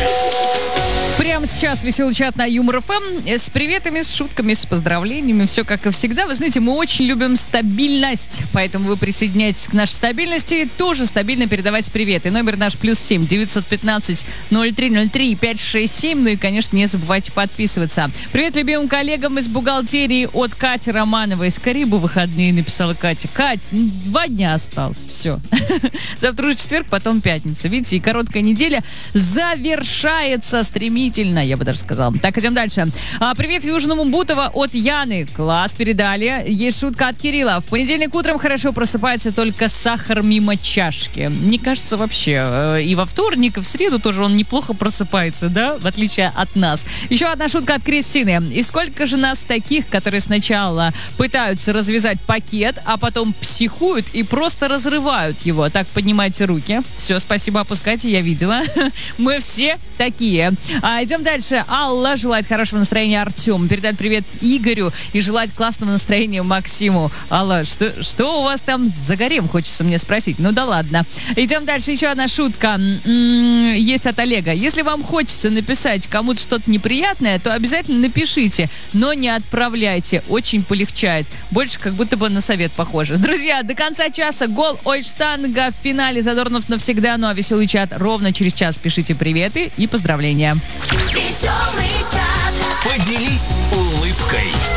Прямо сейчас веселый чат на Юмор ФМ с приветами, с шутками, с поздравлениями. Все как и всегда. Вы знаете, мы очень любим стабильность, поэтому вы присоединяйтесь к нашей стабильности и тоже стабильно передавайте приветы. Номер наш +7 915 0303 567. Ну и, конечно, не забывайте подписываться. Привет любимым коллегам из бухгалтерии от Кати Романовой. Скорее бы выходные, написала Катя. Кать, 2 дня осталось. Все. Завтра уже четверг, потом пятница. Видите, и короткая неделя завершается стремительно, я бы даже сказала. Так, идем дальше. Привет Южному Бутово от Яны. Класс, передали. Есть шутка от Кирилла. В понедельник утром хорошо просыпается только сахар мимо чашки. Мне кажется, вообще и во вторник, и в среду тоже он неплохо просыпается, да? В отличие от нас. Еще одна шутка от Кристины. И сколько же нас таких, которые сначала пытаются развязать пакет, а потом психуют и просто разрывают его. Так, поднимайте руки. Все, спасибо, опускайте, я видела. Мы все такие. Идем дальше. Алла желает хорошего настроения Артему. Передать привет Игорю и желать классного настроения Максиму. Алла, что у вас там за гарем, хочется мне спросить. Ну да ладно. Идем дальше. Еще одна шутка. Есть от Олега. Если вам хочется написать кому-то что-то неприятное, то обязательно напишите, но не отправляйте. Очень полегчает. Больше как будто бы на совет похоже. Друзья, до конца часа гол Ойштанга в финале. Задорнов навсегда. Ну а веселый чат ровно через час. Пишите приветы и поздравления. Веселый чат. Поделись улыбкой.